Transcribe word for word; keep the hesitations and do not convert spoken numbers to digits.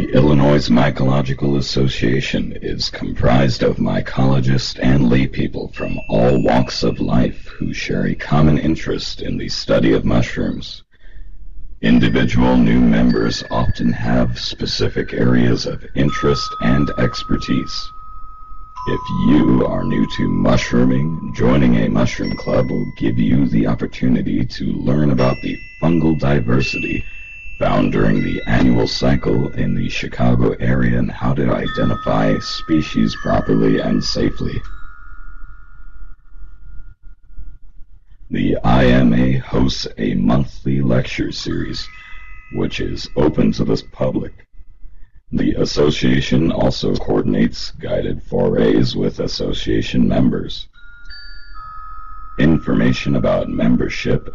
The Illinois Mycological Association is comprised of mycologists and laypeople from all walks of life who share a common interest in the study of mushrooms. Individual new members often have specific areas of interest and expertise. If you are new to mushrooming, joining a mushroom club will give you the opportunity to learn about the fungal diversity found during the annual cycle in the Chicago area and how to identify species properly and safely. The I M A hosts a monthly lecture series, which is open to the public. The association also coordinates guided forays with association members. Information about membership